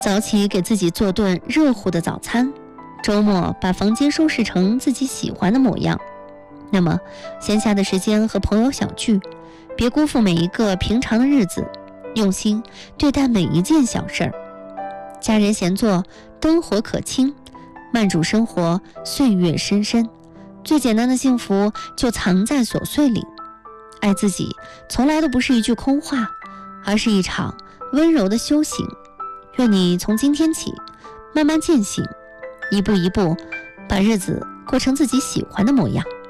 早起给自己做顿热乎的早餐，周末把房间收拾成自己喜欢的模样。那么闲暇的时间和朋友小聚，别辜负每一个平常的日子，用心对待每一件小事儿。家人闲坐，灯火可亲，慢煮生活，岁月深深。最简单的幸福就藏在琐碎里。爱自己从来都不是一句空话，而是一场温柔的修行。愿你从今天起慢慢渐醒，一步一步把日子过成自己喜欢的模样。